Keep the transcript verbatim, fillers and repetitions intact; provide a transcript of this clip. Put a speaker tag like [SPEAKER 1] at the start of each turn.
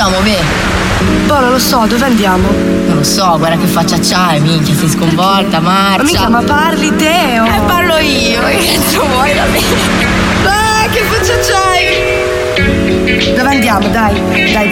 [SPEAKER 1] facciamo, Beh?
[SPEAKER 2] Boh, non lo so, dove andiamo?
[SPEAKER 1] Non lo so, guarda che faccia c'hai, minchia, sei sconvolta, marcia.
[SPEAKER 2] Ma mica, ma parli te o...
[SPEAKER 1] Eh, parlo io, che cazzo vuoi da me? Ah, che faccia c'hai?
[SPEAKER 2] Dove andiamo, dai, dai.